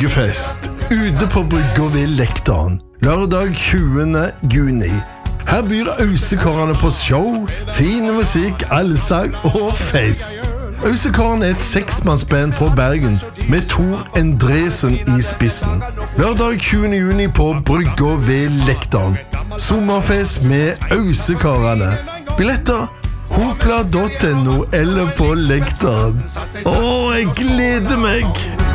bryggefest ute på brygga ved Lektarn, lørdag 20. juni. Her byr Ausekarene på show, fin musikk, allsang og fest. Ausekarene et 6-mannsband fra Bergen med Tor Endresen i spissen. Lørdag 20. juni på brygga ved Lektarn. Sommerfest med Ausekarene. Billetter hopla.no eller på Lektarn. Jeg gleder meg!